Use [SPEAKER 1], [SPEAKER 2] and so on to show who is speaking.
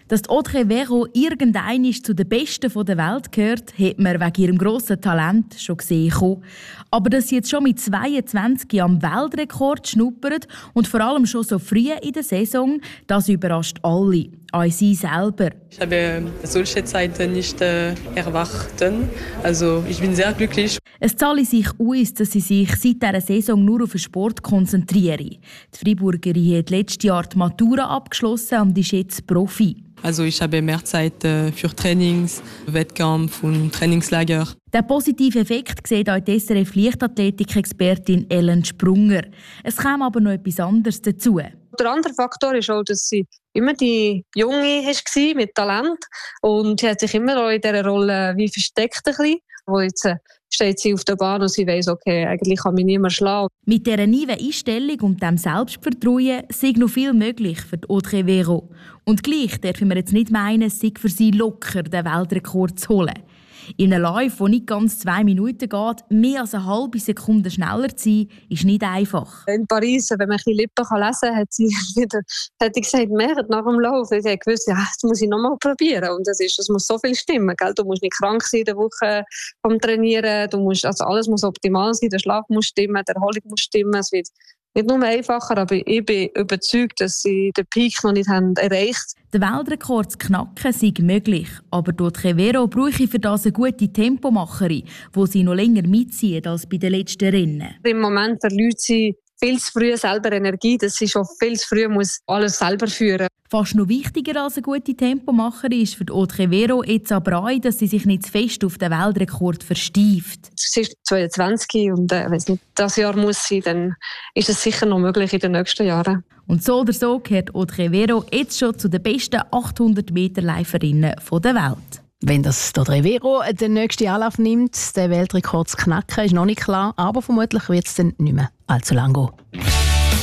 [SPEAKER 1] Dass die Audrey Vero irgendeinmal zu den Besten der Welt gehört, hat man wegen ihrem grossen Talent schon gesehen. Aber dass sie jetzt schon mit 22 am Weltrekord schnuppert und vor allem schon so früh in der Saison, das überrascht alle, auch sie selber.
[SPEAKER 2] Ich habe solche Zeiten nicht erwartet. Also ich bin sehr glücklich.
[SPEAKER 1] Es zahle sich aus, dass sie sich seit dieser Saison nur auf den Sport konzentriere. Die Freiburgerin hat letztes Jahr die Matura abgeschlossen und ist jetzt Profi.
[SPEAKER 2] Also ich habe mehr Zeit für Trainings, Wettkampf und Trainingslager.
[SPEAKER 1] Den positiven Effekt sieht auch die SRF-Leichtathletik-Expertin Ellen Sprunger. Es kam aber noch etwas anderes dazu.
[SPEAKER 3] Der andere Faktor ist auch, dass sie immer die Junge war mit Talent. Und sie hat sich immer auch in dieser Rolle wie versteckt ein bisschen. Wo jetzt steht sie auf der Bahn und sie weiss, okay, eigentlich kann mich niemand schlagen.
[SPEAKER 1] Mit dieser neuen Einstellung und dem Selbstvertrauen sei noch viel möglich für die Audrey Vero. Und gleich dürfen wir jetzt nicht meinen, es sei für sie locker, den Weltrekord zu holen. In einem Lauf, der nicht ganz 2 Minuten geht, mehr als eine halbe Sekunde schneller zu sein, ist nicht einfach.
[SPEAKER 3] In Paris, wenn man ein bisschen Lippen lesen kann, hat sie gesagt, mehr nach dem Lauf. Ich habe gewusst, ja, das muss ich noch mal probieren. Und das muss so viel stimmen. Gell? Du musst nicht krank sein in der Woche vom Trainieren. Alles muss optimal sein. Der Schlaf muss stimmen, die Erholung muss stimmen. Es wird nicht nur einfacher, aber ich bin überzeugt, dass sie den Peak noch nicht haben erreicht.
[SPEAKER 1] Den Weltrekord zu knacken sei möglich, aber die Audrey Vero brauche für das eine gute Tempomacherin, die sie noch länger mitzieht als bei den letzten Rennen.
[SPEAKER 3] Im Moment verliert sie viel zu früh selber Energie, dass sie schon viel zu früh muss alles selber führen.
[SPEAKER 1] Fast noch wichtiger als eine gute Tempomacherin ist für die Audrey Vero jetzt aber auch, dass sie sich nicht zu fest auf den Weltrekord versteift.
[SPEAKER 3] Sie ist 22 und wenn es nicht das Jahr muss sein, dann ist es sicher noch möglich in den nächsten Jahren.
[SPEAKER 1] Und so oder so gehört Audrey Vero jetzt schon zu den besten 800-Meter-Läuferinnen der Welt.
[SPEAKER 4] Wenn das Audrey Vero den nächsten Anlauf nimmt, den Weltrekord zu knacken, ist noch nicht klar, aber vermutlich wird es dann nicht mehr allzu lang gehen.